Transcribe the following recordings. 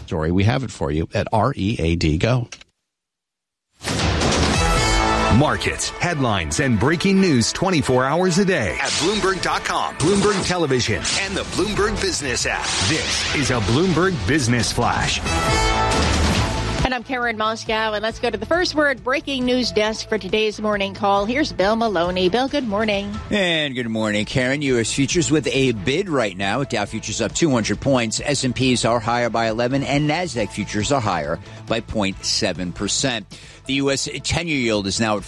story. We have it for you at READ Go. Markets, headlines, and breaking news 24 hours a day at Bloomberg.com, Bloomberg Television, and the Bloomberg Business app. This is a Bloomberg Business Flash. And I'm Karen Moscow, and let's go to the first word breaking news desk for today's morning call. Here's Bill Maloney. Bill, good morning. And good morning, Karen. U.S. futures with a bid right now. Dow futures up 200 points. S&Ps are higher by 11, and NASDAQ futures are higher by 0.7%. The U.S. 10-year yield is now at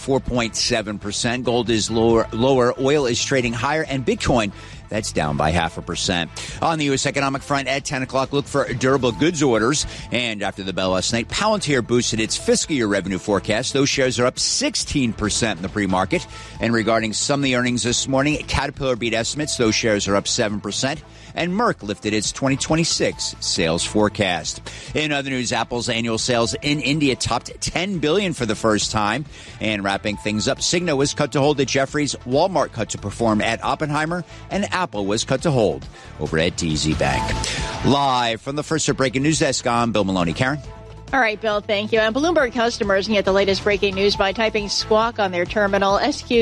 4.7%. Gold is lower. Oil is trading higher, and Bitcoin, that's down by 0.5%. On the U.S. economic front at 10 o'clock, look for durable goods orders. And after the bell last night, Palantir boosted its fiscal year revenue forecast. Those shares are up 16% in the pre-market. And regarding some of the earnings this morning, Caterpillar beat estimates. Those shares are up 7%. And Merck lifted its 2026 sales forecast. In other news, Apple's annual sales in India topped $10 billion for the first time. And wrapping things up, Cigna was cut to hold at Jefferies, Walmart cut to perform at Oppenheimer, and Apple was cut to hold over at DZ Bank. Live from the First Breaking News Desk, I'm Bill Maloney. Karen? All right, Bill, thank you. And Bloomberg customers can get the latest breaking news by typing Squawk on their terminal,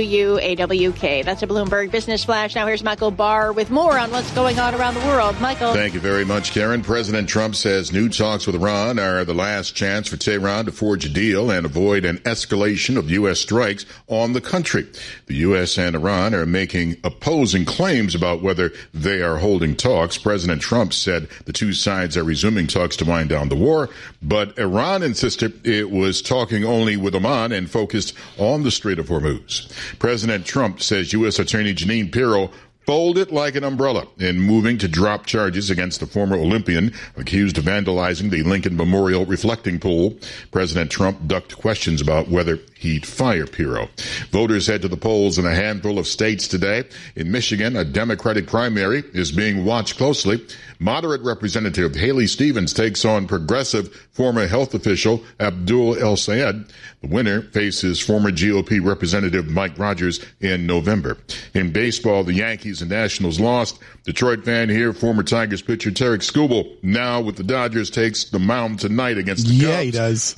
SQUAWK. That's a Bloomberg Business Flash. Now here's Michael Barr with more on what's going on around the world. Michael. Thank you very much, Karen. President Trump says new talks with Iran are the last chance for Tehran to forge a deal and avoid an escalation of U.S. strikes on the country. The U.S. and Iran are making opposing claims about whether they are holding talks. President Trump said the two sides are resuming talks to wind down the war, but Iran insisted it was talking only with Oman and focused on the Strait of Hormuz. President Trump says U.S. Attorney Jeanine Pirro folded like an umbrella in moving to drop charges against the former Olympian accused of vandalizing the Lincoln Memorial reflecting pool. President Trump ducked questions about whether he'd fire Pirro. Voters head to the polls in a handful of states today. In Michigan, a Democratic primary is being watched closely. Moderate Representative Haley Stevens takes on progressive former health official Abdul El Sayed. The winner faces former GOP Representative Mike Rogers in November. In baseball, the Yankees and Nationals lost. Detroit fan here, former Tigers pitcher Tarek Skubal, now with the Dodgers, takes the mound tonight against the Cubs. Yeah, he does.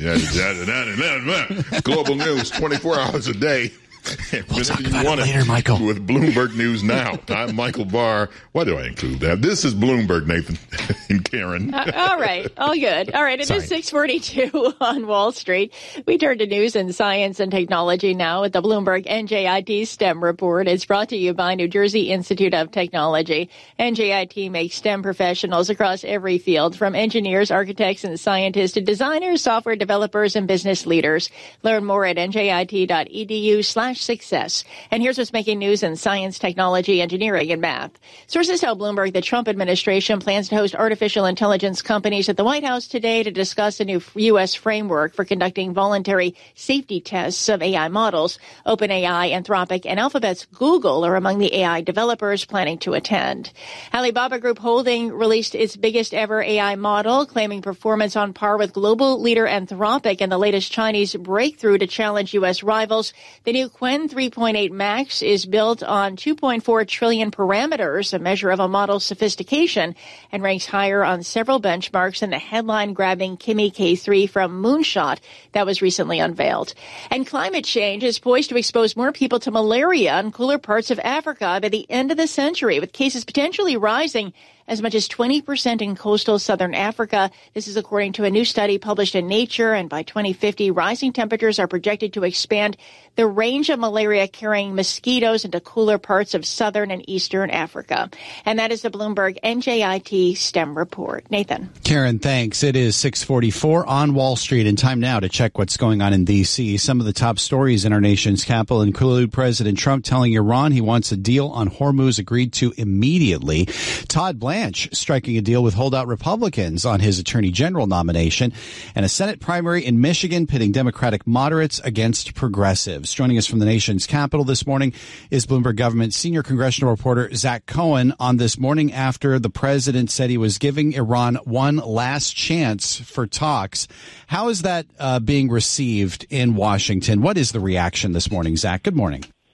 Yeah, Global news, 24 hours a day. We'll talk about it later, Michael. With Bloomberg News Now. I'm Michael Barr. Why do I include that? This is Bloomberg, Nathan and Karen. All right. All good. All right. It is 6:42 on Wall Street. We turn to news and science and technology now with the Bloomberg NJIT STEM report. It's brought to you by New Jersey Institute of Technology. NJIT makes STEM professionals across every field, from engineers, architects, and scientists to designers, software developers, and business leaders. Learn more at njit.edu/success. And here's what's making news in science, technology, engineering, and math. Sources tell Bloomberg the Trump administration plans to host artificial intelligence companies at the White House today to discuss a new U.S. framework for conducting voluntary safety tests of AI models. OpenAI, Anthropic, and Alphabet's Google are among the AI developers planning to attend. Alibaba Group Holding released its biggest ever AI model, claiming performance on par with global leader Anthropic and the latest Chinese breakthrough to challenge U.S. rivals. The new Qwen 3.8 Max is built on 2.4 trillion parameters, a measure of a model's sophistication, and ranks higher on several benchmarks than the headline-grabbing Kimi K3 from Moonshot that was recently unveiled. And climate change is poised to expose more people to malaria in cooler parts of Africa by the end of the century, with cases potentially rising as much as 20% in coastal southern Africa. This is according to a new study published in Nature, and by 2050, rising temperatures are projected to expand the range of malaria-carrying mosquitoes into cooler parts of southern and eastern Africa. And that is the Bloomberg NJIT STEM report. Nathan. Karen, thanks. It is 6:44 on Wall Street, and time now to check what's going on in D.C. Some of the top stories in our nation's capital include President Trump telling Iran he wants a deal on Hormuz agreed to immediately. Todd Blanche striking a deal with holdout Republicans on his attorney general nomination, and a Senate primary in Michigan pitting Democratic moderates against progressives. Joining us from the nation's capital this morning is Bloomberg government senior congressional reporter Zach Cohen on this morning after the president said he was giving Iran one last chance for talks. How is that being received in Washington? What is the reaction this morning, Zach? Good morning.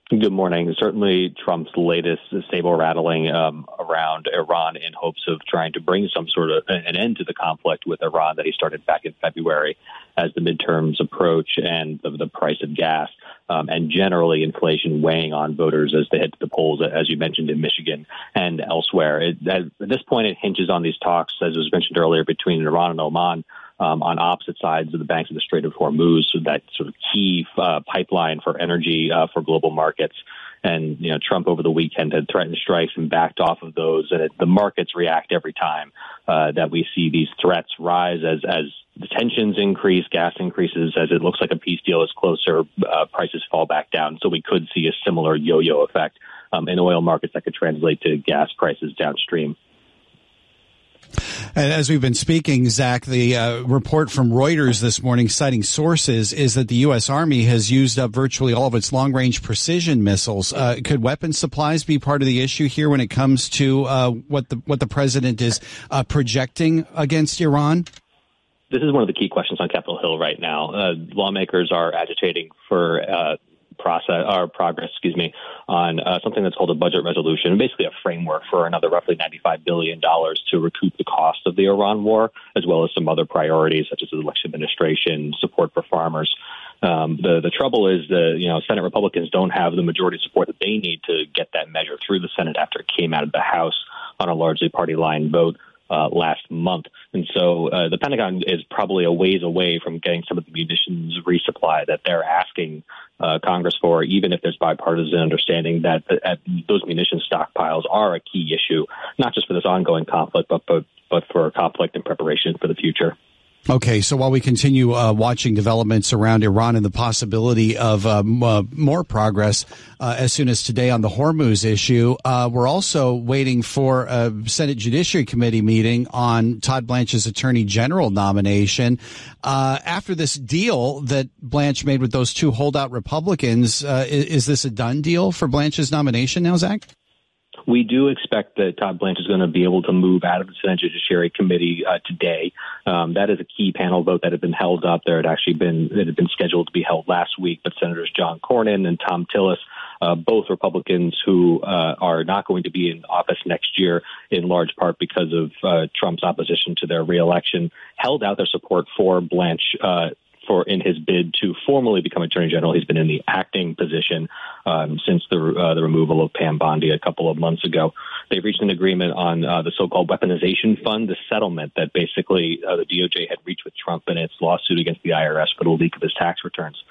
Good morning. Certainly Trump's latest saber rattling around Iran in hopes of trying to bring some sort of an end to the conflict with Iran that he started back in February as the midterms approach, and the price of gas and generally inflation weighing on voters as they head to the polls, as you mentioned, in Michigan and elsewhere. At this point, it hinges on these talks, as was mentioned earlier, between Iran and Oman on opposite sides of the banks of the Strait of Hormuz, so that sort of key pipeline for energy for global markets. And, Trump over the weekend had threatened strikes and backed off of those. And the markets react every time that we see these threats rise as the tensions increase, gas increases, as it looks like a peace deal is closer, prices fall back down. So we could see a similar yo-yo effect in oil markets that could translate to gas prices downstream. And as we've been speaking, Zach, the report from Reuters this morning citing sources is that the U.S. Army has used up virtually all of its long-range precision missiles. Could weapons supplies be part of the issue here when it comes to what the president is projecting against Iran? This is one of the key questions on Capitol Hill right now. Lawmakers are agitating for progress on something that's called a budget resolution, basically a framework for another roughly $95 billion to recoup the cost of the Iran war, as well as some other priorities such as the election administration, support for farmers. The trouble is Senate Republicans don't have the majority support that they need to get that measure through the Senate after it came out of the House on a largely party line vote last month. And so the Pentagon is probably a ways away from getting some of the munitions resupply that they're asking Congress for, even if there's bipartisan understanding that those munitions stockpiles are a key issue, not just for this ongoing conflict, but for conflict and preparation for the future. Okay, so while we continue watching developments around Iran and the possibility of more progress as soon as today on the Hormuz issue, we're also waiting for a Senate Judiciary Committee meeting on Todd Blanche's Attorney General nomination. After this deal that Blanche made with those two holdout Republicans, is this a done deal for Blanche's nomination now, Zach? We do expect that Todd Blanche is going to be able to move out of the Senate Judiciary Committee today. That is a key panel vote that had been held up. It had been scheduled to be held last week, but Senators John Cornyn and Thom Tillis, both Republicans who are not going to be in office next year, in large part because of Trump's opposition to their reelection, held out their support for Blanche in his bid to formally become Attorney General. He's been in the acting position since the removal of Pam Bondi a couple of months ago. They've reached an agreement on the so-called weaponization fund, the settlement that basically the DOJ had reached with Trump in its lawsuit against the IRS for the leak of his tax returns.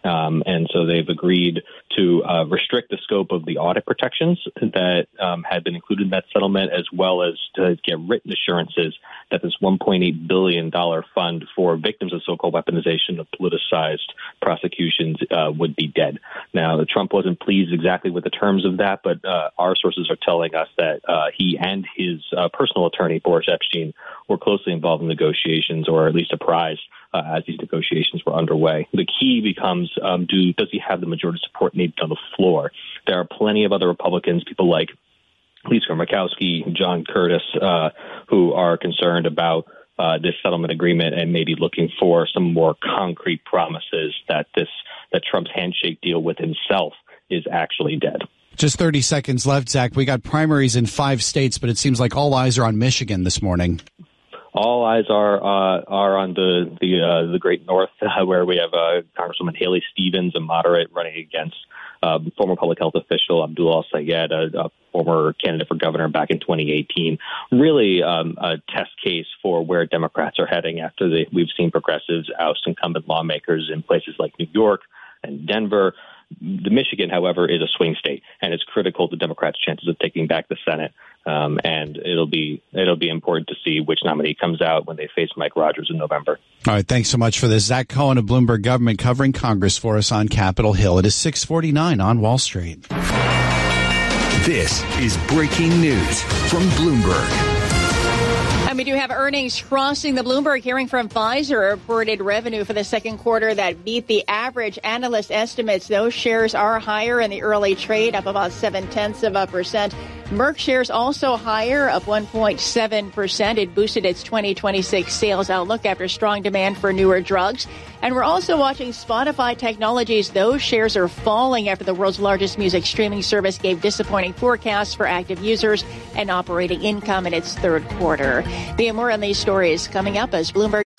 And so they've agreed to restrict the scope of the audit protections that had been included in that settlement, as well as to get written assurances that this $1.8 billion fund for victims of so-called weaponization of politicized prosecutions would be dead. Now, Trump wasn't pleased exactly with the terms of that, but our sources are telling us that he and his personal attorney, Boris Epshteyn, were closely involved in negotiations, or at least apprised as these negotiations were underway. The key becomes, does he have the majority support needed on the floor? There are plenty of other Republicans, people like Lisa Murkowski, John Curtis, who are concerned about this settlement agreement and maybe looking for some more concrete promises that Trump's handshake deal with himself is actually dead. Just 30 seconds left, Zach. We got primaries in 5 states, but it seems like all eyes are on Michigan this morning. All eyes are on the Great North, where we have Congresswoman Haley Stevens, a moderate, running against former public health official Abdul Al-Sayed, a former candidate for governor back in 2018. Really a test case for where Democrats are heading after we've seen progressives oust incumbent lawmakers in places like New York and Denver. The Michigan, however, is a swing state, and it's critical to Democrats' chances of taking back the Senate. And it'll be important to see which nominee comes out when they face Mike Rogers in November. All right, thanks so much for this. Zach Cohen of Bloomberg Government covering Congress for us on Capitol Hill. It is 6:49 on Wall Street. This is breaking news from Bloomberg. And we do have earnings crossing the Bloomberg. Hearing from Pfizer, reported revenue for the second quarter that beat the average analyst estimates. Those shares are higher in the early trade, up about 0.7%. Merck shares also higher, up 1.7%. It boosted its 2026 sales outlook after strong demand for newer drugs. And we're also watching Spotify Technologies. Those shares are falling after the world's largest music streaming service gave disappointing forecasts for active users and operating income in its third quarter. Be more on these stories coming up as Bloomberg